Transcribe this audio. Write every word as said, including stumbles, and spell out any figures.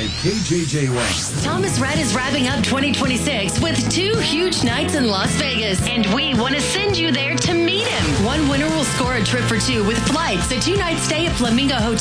K J J Y. Thomas Rhett is wrapping up twenty twenty-six with two huge nights in Las Vegas, and we want to send you there to meet him. One winner will score a trip for two with flights, a two-night stay at Flamingo Hotel